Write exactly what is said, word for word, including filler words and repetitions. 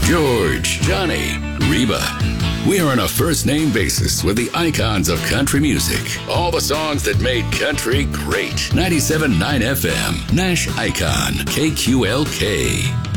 George, Johnny, Reba. We are on a first-name basis with the icons of country music. All the songs that made country great. ninety-seven point nine F M, Nash Icon, K Q L K.